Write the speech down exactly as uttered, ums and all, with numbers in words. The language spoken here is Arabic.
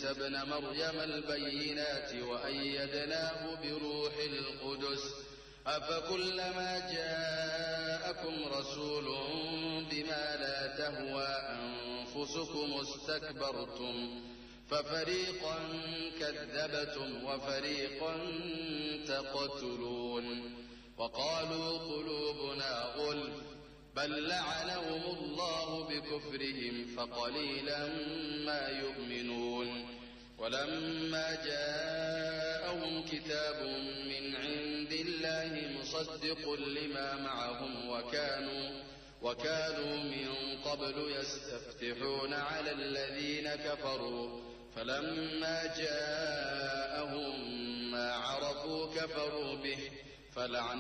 عيسى ابن مريم البينات وأيدناه بروح القدس أفكلما جاءكم رسول بما لا تهوى أنفسكم استكبرتم ففريقا كذبتم وفريقا تقتلون وقالوا قلوبنا غلف بل لعنهم الله بكفرهم فقليلا ما يؤمنون ولما جاءهم كتاب من عند الله مصدق لما معهم وكانوا وكانوا من قبل يستفتحون على الذين كفروا فلما جاءهم ما عرفوا كفروا به فلعنة